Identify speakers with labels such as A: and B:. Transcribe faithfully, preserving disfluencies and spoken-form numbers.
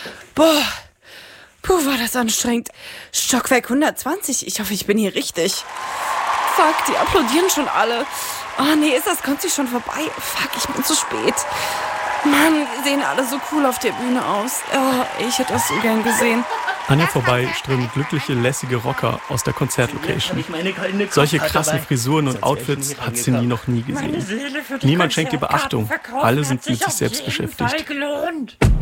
A: Boah. Puh, war das anstrengend. Stockwerk hundertzwanzig. Ich hoffe, ich bin hier richtig. Fuck, die applaudieren schon alle. Oh nee, ist das Konzert schon vorbei? Fuck, ich bin zu spät. Mann, die sehen alle so cool auf der Bühne aus. Oh, ich hätte das so gern gesehen.
B: An ihr vorbei strömen glückliche, lässige Rocker aus der Konzertlocation. Solche krassen Frisuren und Outfits hat Cindy noch nie gesehen. Niemand schenkt ihr Beachtung. Alle sind mit sich selbst beschäftigt.